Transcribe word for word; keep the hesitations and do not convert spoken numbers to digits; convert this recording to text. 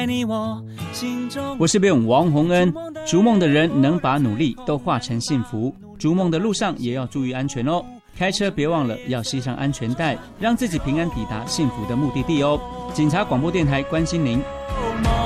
我是贝勇王洪恩。逐梦的人能把努力都化成幸福，逐梦的路上也要注意安全哦。开车别忘了要系上安全带，让自己平安抵达幸福的目的地哦。警察广播电台关心您。